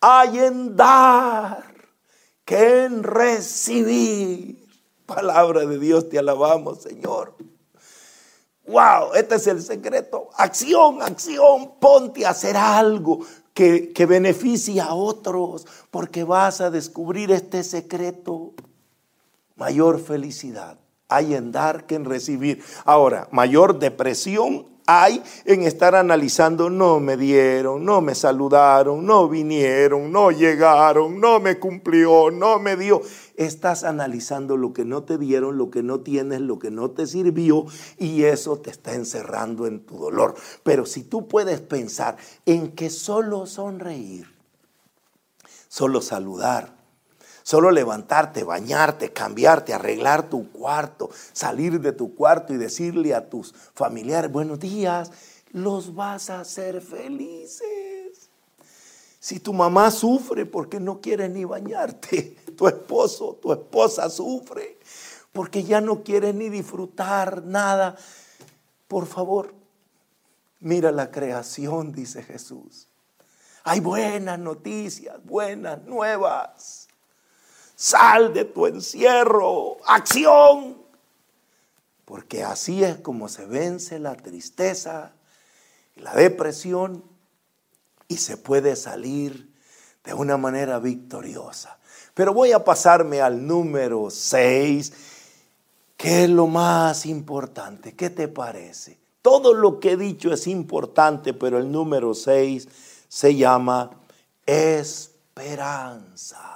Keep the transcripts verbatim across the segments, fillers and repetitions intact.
hay en dar que en recibir. Palabra de Dios, te alabamos, Señor. Wow, este es el secreto. Acción, acción, ponte a hacer algo que, que beneficie a otros, porque vas a descubrir este secreto. Mayor felicidad hay en dar que en recibir. Ahora, mayor depresión hay en estar analizando: no me dieron, no me saludaron, no vinieron, no llegaron, no me cumplió, no me dio. Estás analizando lo que no te dieron, lo que no tienes, lo que no te sirvió, y eso te está encerrando en tu dolor. Pero si tú puedes pensar en que solo sonreír, solo saludar, solo levantarte, bañarte, cambiarte, arreglar tu cuarto, salir de tu cuarto y decirle a tus familiares buenos días, los vas a hacer felices. Si tu mamá sufre porque no quiere ni bañarte, tu esposo, tu esposa sufre porque ya no quiere ni disfrutar nada, por favor, mira la creación, dice Jesús. Hay buenas noticias, buenas nuevas. Sal de tu encierro, acción. Porque así es como se vence la tristeza, la depresión, y se puede salir de una manera victoriosa. Pero voy a pasarme al número seis, que es lo más importante. ¿Qué te parece? Todo lo que he dicho es importante, pero el número seis se llama esperanza,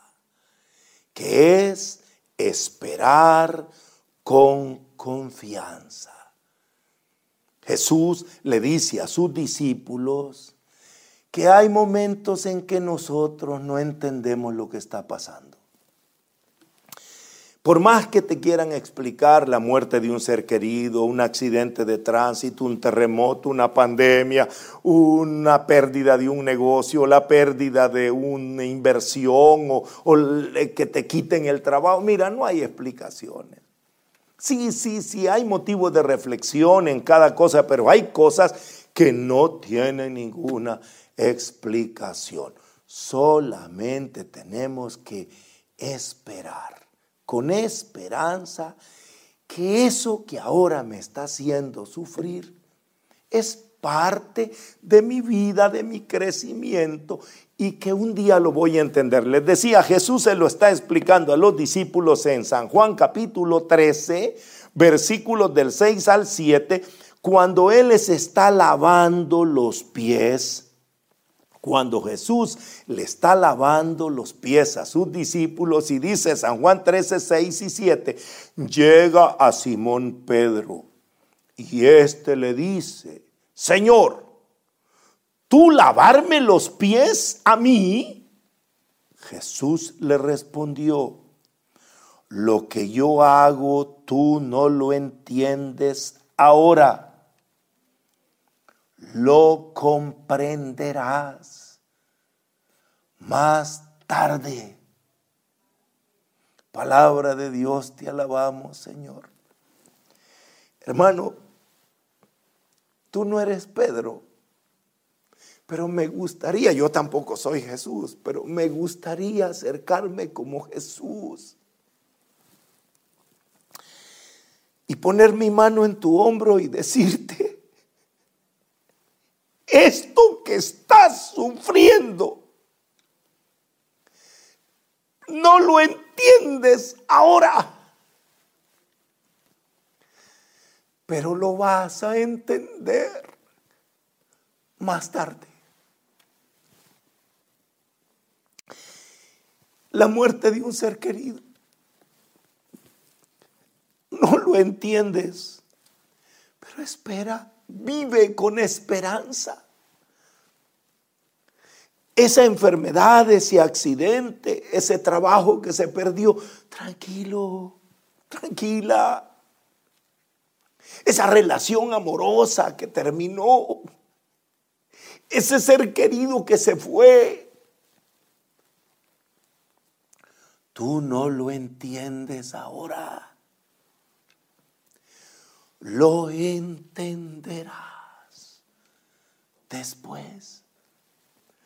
que es esperar con confianza. Jesús le dice a sus discípulos que hay momentos en que nosotros no entendemos lo que está pasando. Por más que te quieran explicar la muerte de un ser querido, un accidente de tránsito, un terremoto, una pandemia, una pérdida de un negocio, la pérdida de una inversión o, o que te quiten el trabajo, mira, no hay explicaciones. Sí, sí, sí, hay motivos de reflexión en cada cosa, pero hay cosas que no tienen ninguna explicación. Solamente tenemos que esperar. Con esperanza que eso que ahora me está haciendo sufrir es parte de mi vida, de mi crecimiento, y que un día lo voy a entender. Les decía, Jesús se lo está explicando a los discípulos en San Juan capítulo trece, versículos del seis al siete, cuando Él les está lavando los pies. Cuando Jesús le está lavando los pies a sus discípulos, y dice San Juan trece, seis y siete, llega a Simón Pedro y éste le dice: Señor, ¿tú lavarme los pies a mí? Jesús le respondió: lo que yo hago tú no lo entiendes ahora, lo comprenderás más tarde. Palabra de Dios, te alabamos, Señor. Hermano, tú no eres Pedro, pero me gustaría, yo tampoco soy Jesús, pero me gustaría acercarme como Jesús y poner mi mano en tu hombro y decirte: esto que estás sufriendo no lo entiendes ahora, pero lo vas a entender más tarde. La muerte de un ser querido no lo entiendes, pero espera. Vive con esperanza. Esa enfermedad, ese accidente, ese trabajo que se perdió, tranquilo, tranquila. Esa relación amorosa que terminó, ese ser querido que se fue, tú no lo entiendes ahora. Lo entenderás después.